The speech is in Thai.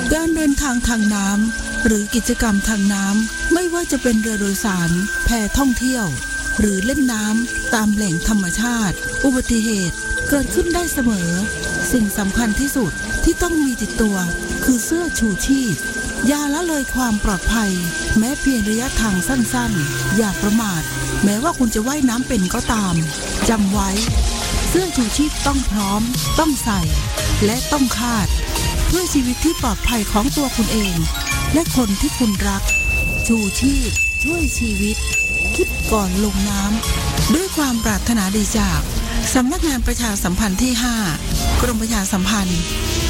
การเดินทางทางน้ำหรือกิจกรรมทางน้ำไม่ว่าจะเป็นเรือโดยสารแพท่องเที่ยวหรือเล่นน้ำตามแหล่งธรรมชาติอุบัติเหตุเกิดขึ้นได้เสมอสิ่งสำคัญที่สุดที่ต้องมีติดตัวคือเสื้อชูชีพอย่าละเลยความปลอดภัยแม้เพียงระยะทางสั้นๆอย่าประมาทแม้ว่าคุณจะว่ายน้ำเป็นก็ตามจำไว้เสื้อชูชีพต้องพร้อมต้องใส่และต้องคาดเพื่อชีวิตที่ปลอดภัยของตัวคุณเองและคนที่คุณรักชูชีพช่วยชีวิตคิดก่อนลงน้ำด้วยความปรารถนาดีจากสำนักงานประชาสัมพันธ์ที่ 5 กรมประชาสัมพันธ์